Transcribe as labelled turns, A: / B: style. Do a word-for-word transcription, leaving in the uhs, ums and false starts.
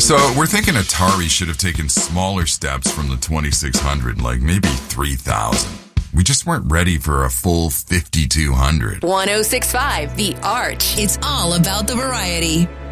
A: So we're thinking Atari should have taken smaller steps from the twenty-six hundred, like maybe three thousand. We just weren't ready for a full fifty-two hundred.
B: one oh six point five The Arch.
C: It's all about the variety.